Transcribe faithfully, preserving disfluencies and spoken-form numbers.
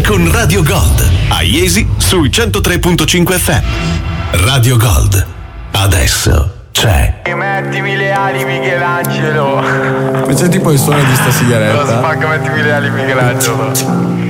con Radio Gold a Iesi sui centotré virgola cinque F M. Radio Gold, adesso c'è. Mettimi le ali Michelangelo. C'è tipo il suono di sta sigaretta. Lo spacca, mettimi le ali Michelangelo.